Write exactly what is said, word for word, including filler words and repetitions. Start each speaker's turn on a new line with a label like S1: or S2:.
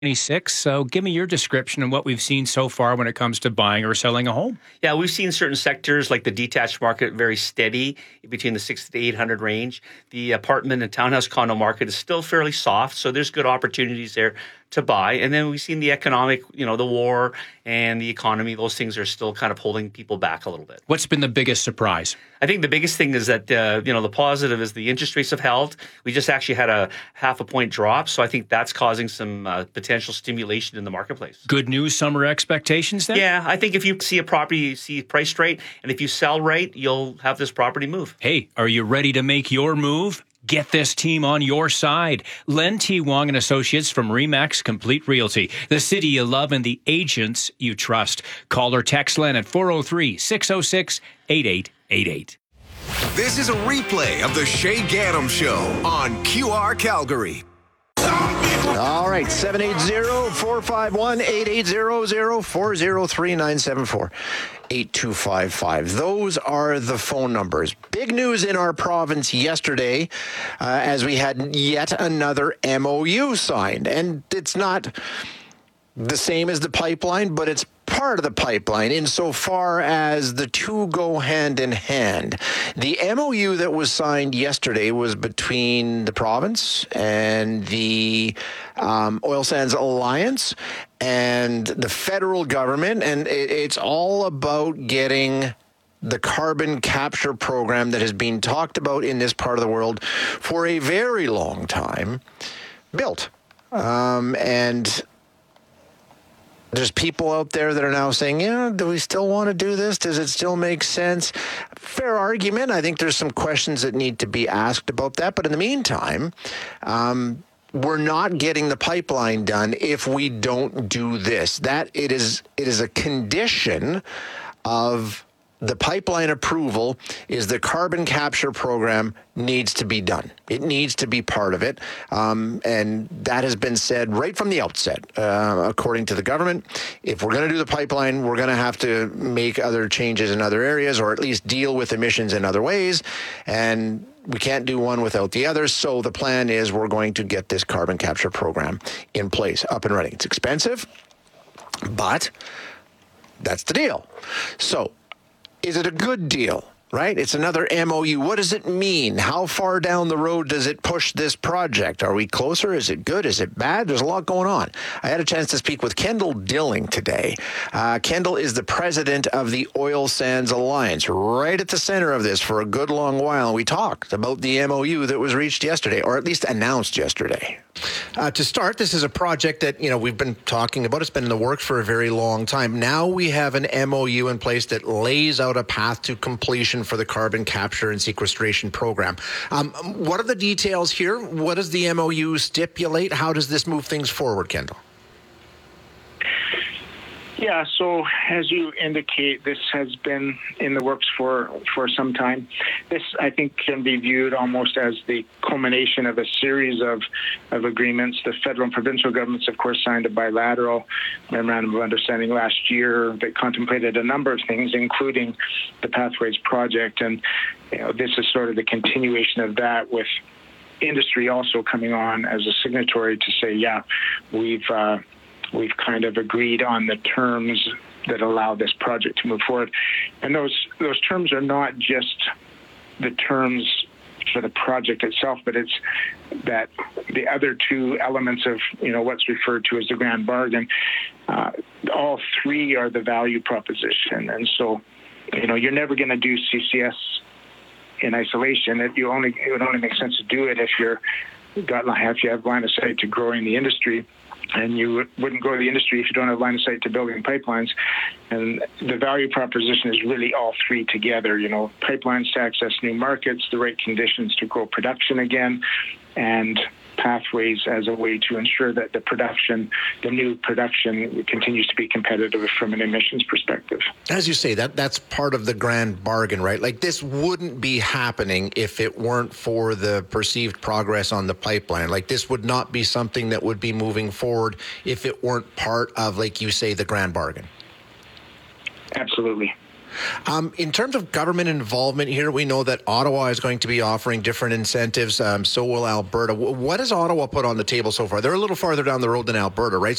S1: twenty-six. So give me your description of what we've seen so far when it comes to buying or selling a home.
S2: Yeah, we've seen certain sectors like the detached market very steady between the six to eight hundred range. The apartment and townhouse condo market is still fairly soft, so there's good opportunities there to buy. And then we've seen the economic, you know, the war and the economy, those things are still kind of holding people back a little bit.
S1: What's been the biggest surprise?
S2: I think the biggest thing is that, uh, you know, the positive is the interest rates have held. We just actually had a half a point drop. So I think that's causing some uh, potential stimulation in the marketplace.
S1: Good news, summer expectations then?
S2: Yeah, I think if you see a property, you see priced right, and if you sell right, you'll have this property move.
S1: Hey, are you ready to make your move? Get this team on your side. Len T. Wong and Associates from RE/MAX Complete Realty. The city you love and the agents you trust. Call or text Len at four oh three, six oh six, eight eight eight eight.
S3: This is a replay of the Shay Gaddam Show on Q R Calgary.
S4: All right, seven eight zero, four five one, eight eight zero zero, four zero three, nine seven four, eight two five five. Those are the phone numbers. Big news in our province yesterday uh, as we had yet another M O U signed. And it's not the same as the pipeline, but it's part of the pipeline insofar as the two go hand in hand. The M O U that was signed yesterday was between the province and the um, Oil Sands Alliance and the federal government, and it, it's all about getting the carbon capture program that has been talked about in this part of the world for a very long time built. Um, and There's people out there that are now saying, yeah, do we still want to do this? Does it still make sense? Fair argument. I think there's some questions that need to be asked about that. But in the meantime, um, we're not getting the pipeline done if we don't do this. That it is, it is a condition of the pipeline approval is the carbon capture program needs to be done. It needs to be part of it. Um, and that has been said right from the outset, uh, according to the government. If we're going to do the pipeline, we're going to have to make other changes in other areas, or at least deal with emissions in other ways. And we can't do one without the other. So the plan is we're going to get this carbon capture program in place, up and running. It's expensive, but that's the deal. So, is it a good deal, right? It's another M O U. What does it mean? How far down the road does it push this project? Are we closer? Is it good? Is it bad? There's a lot going on. I had a chance to speak with Kendall Dilling today. Uh, Kendall is the president of the Oil Sands Alliance, right at the center of this for a good long while. We talked about the M O U that was reached yesterday, or at least announced yesterday. Uh, to start, this is a project that, you know, we've been talking about. It's been in the works for a very long time. Now we have an M O U in place that lays out a path to completion for the carbon capture and sequestration program. Um, what are the details here? What does the M O U stipulate? How does this move things forward, Kendall?
S5: Yeah, so as you indicate, this has been in the works for, for some time. This, I think, can be viewed almost as the culmination of a series of, of agreements. The federal and provincial governments, of course, signed a bilateral memorandum of understanding last year that contemplated a number of things, including the Pathways project. And you know, this is sort of the continuation of that, with industry also coming on as a signatory to say, yeah, we've... Uh, We've kind of agreed on the terms that allow this project to move forward. And those those terms are not just the terms for the project itself, but it's that the other two elements of, you know, what's referred to as the grand bargain, uh, all three are the value proposition. And so, you know, you're never going to do C C S in isolation. It, you only, it would only make sense to do it if you're got if you have line of sight to growing the industry. And you wouldn't grow the industry if you don't have line of sight to building pipelines. And the value proposition is really all three together, you know, pipelines to access new markets, the right conditions to grow production again, and pathways as a way to ensure that the production, the new production, continues to be competitive from an emissions perspective.
S4: As you say, that that's part of the grand bargain, right? Like, this wouldn't be happening if it weren't for the perceived progress on the pipeline. Like, this would not be something that would be moving forward if it weren't part of, like you say, the grand bargain.
S5: Absolutely.
S4: Um, in terms of government involvement here, we know that Ottawa is going to be offering different incentives. Um, so will Alberta. What has Ottawa put on the table so far? They're a little farther down the road than Alberta, right?